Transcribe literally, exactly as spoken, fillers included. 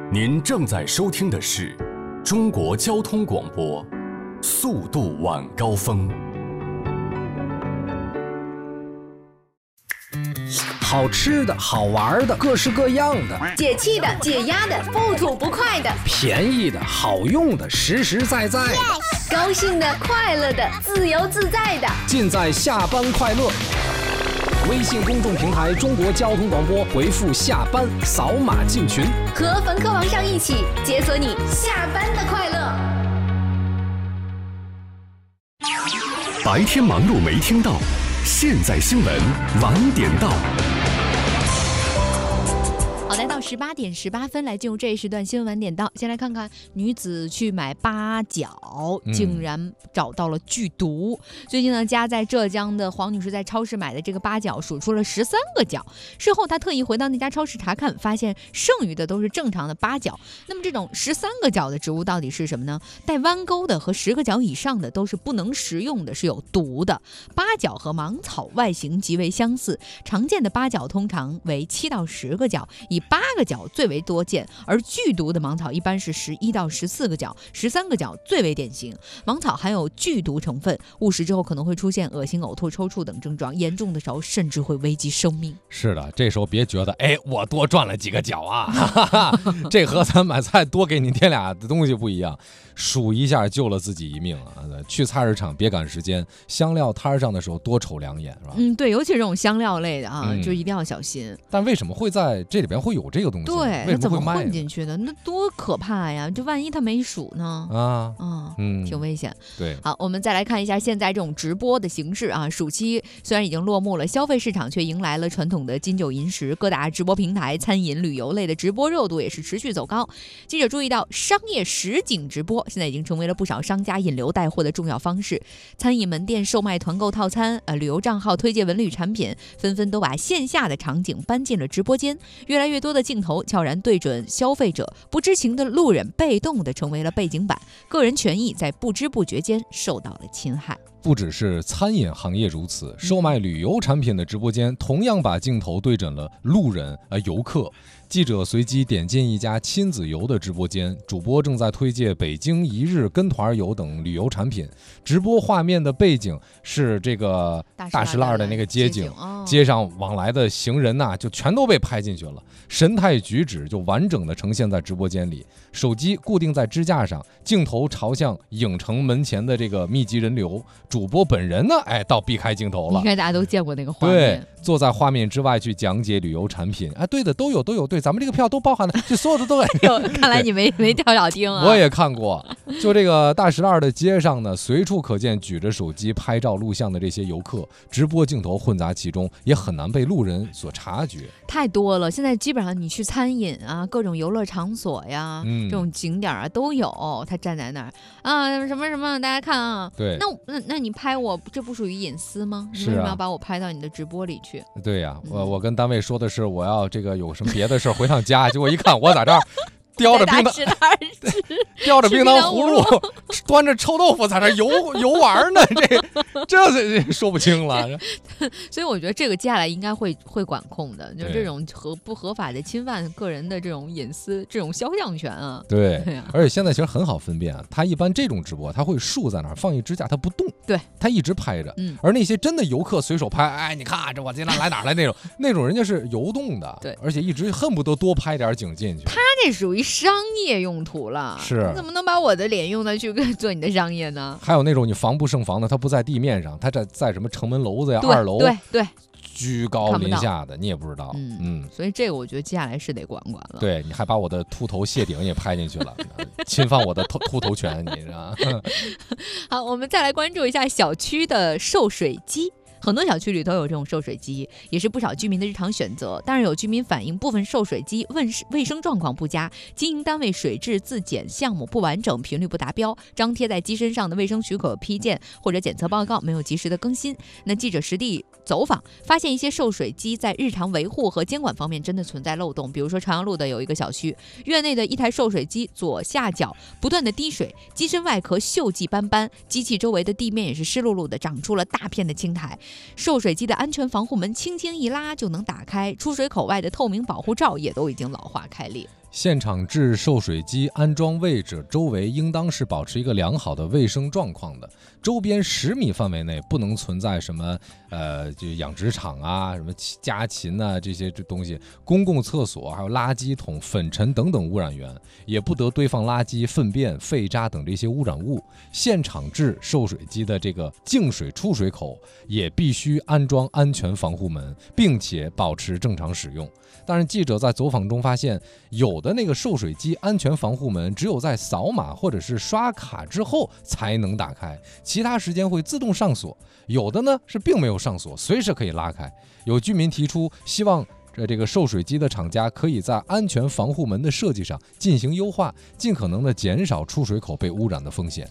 您正在收听的是中国交通广播，速度晚高峰。 好吃的好玩的各式各样的， 解气的解压的不吐不快的， 便宜的好用的实实在在， yes! 高兴的快乐的自由自在的， 尽在下班快乐。微信公众平台中国交通广播，回复下班扫码进群， 和冯科王上一起解锁你下班的快乐。 白天忙碌没听到，现在新闻晚点到。 好，来到十八点十八分，来进入这一时段新闻晚点到。先来看看女子去买八角，竟然找到了剧毒。嗯、最近呢，家在浙江的黄女士在超市买的这个八角数出了十三个角，事后她特意回到那家超市查看，发现剩余的都是正常的八角。那么这种十三个角的植物到底是什么呢？带弯钩的和十个角以上的都是不能食用的，是有毒的。八角和芒草外形极为相似，常见的八角通常为七到十个角，以八个角最为多见，而剧毒的芒草一般是十一到十四个角，十三个角最为典型。芒草含有剧毒成分，误食之后可能会出现恶心、呕吐、抽搐等症状，严重的时候甚至会危及生命。 是的，这时候别觉得哎，我多赚了几个角啊，哈哈，这和咱买菜多给你添俩的东西不一样，数一下救了自己一命啊！去菜市场别赶时间，香料摊上的时候多瞅两眼，是吧？ 嗯，对，尤其是这种香料类的啊， 嗯、 就一定要小心。 但为什么会在这里边会有这个东西？ 对， 为什么会卖？ 怎么混进去的？那多可怕呀！这万一他没数呢？ 啊， 啊， 嗯， 挺危险。 对， 好，我们再来看一下现在这种直播的形式啊。暑期虽然已经落幕了，消费市场却迎来了传统的金九银十，各大直播平台、餐饮、旅游类的直播热度也是持续走高。记者注意到，商业实景直播现在已经成为了不少商家引流带货的重要方式。餐饮门店售卖团购套餐，呃，旅游账号推介文旅产品，纷纷都把线下的场景搬进了直播间。越来越多的镜头悄然对准消费者，不知情的路人被动的成为了背景板，个人权益在不知不觉间受到了侵害。 不只是餐饮行业如此，售卖旅游产品的直播间同样把镜头对准了路人、呃、游客。记者随机点进一家亲子游的直播间，主播正在推介北京一日跟团游等旅游产品，直播画面的背景是这个大石栏的那个街景， 哦、 街上往来的行人呐、啊，就全都被拍进去了，神态举止就完整的呈现在直播间里。手机固定在支架上，镜头朝向影城门前的这个密集人流，主播本人呢，哎，倒避开镜头了。 应该大家都见过那个画面。 对，坐在画面之外去讲解旅游产品。哎，对的，都有都有，对，咱们这个票都包含了，就所有的都有。 看来你没没跳少听啊。 我也看过，就这个大石栏的街上呢，随处可见举着手机拍照录像的这些游客，直播镜头混杂其中，也很难被路人所察觉。 太多了，现在基本上你去餐饮啊，各种游乐场所呀，嗯、这种景点啊都有，他站在那儿啊，什么什么，大家看啊。 对。 那那那你拍我，这不属于隐私吗？你为什么要把我拍到你的直播里去？ 对呀、啊，我我跟单位说的是我要这个有什么别的事回趟家，结果一看我在这儿。叼着冰糖，叼着冰糖葫芦，端着臭豆腐在那游游玩呢，这这这说不清了。 所以我觉得这个接下来应该会会管控的，就是这种合不合法的侵犯个人的这种隐私、这种肖像权啊。 对，对啊、而且现在其实很好分辨，他一般这种直播他会竖在那儿放一支架，他不动， 对， 他一直拍着。 嗯， 而那些真的游客随手拍，哎，你看这我今天来哪儿来那种，那种人家是游动的， 对， 而且一直恨不得多拍点景进去。 他这属于商业用途了， 是， 你怎么能把我的脸用的去做你的商业呢？ 还有那种你防不胜防的，它不在地面上，它在在什么城门楼子呀、二楼， 对对， 居高临下的，你也不知道。 嗯嗯， 所以这个我觉得接下来是得管管了。 对，你还把我的秃头谢顶也拍进去了，侵犯我的秃秃头权，你知道？ 好，我们再来关注一下小区的受水机。很多小区里都有这种受水机，也是不少居民的日常选择。但是有居民反映，部分受水机卫生状况不佳，经营单位水质自检项目不完整，频率不达标，张贴在机身上的卫生许可批件或者检测报告没有及时的更新。那记者实地走访，发现一些受水机在日常维护和监管方面真的存在漏洞。比如说朝阳路的有一个小区，院内的一台受水机左下角不断的滴水，机身外壳锈迹斑斑，机器周围的地面也是湿漉漉的，长出了大片的青苔。 受水机的安全防护门轻轻一拉就能打开，出水口外的透明保护罩也都已经老化开裂。 现场制受水机安装位置周围应当是保持一个良好的卫生状况的，周边十米范围内不能存在什么呃，就养殖场啊、什么家禽啊这些这东西，公共厕所还有垃圾桶、粉尘等等污染源，也不得堆放垃圾、粪便、废渣等这些污染物。现场制受水机的这个净水出水口也必须安装安全防护门，并且保持正常使用。但是记者在走访中发现，有的那个受水机安全防护门只有在扫码或者是刷卡之后才能打开，其他时间会自动上锁。有的呢是并没有上锁，随时可以拉开。有居民提出希望这个受水机的厂家可以在安全防护门的设计上进行优化，尽可能的减少出水口被污染的风险。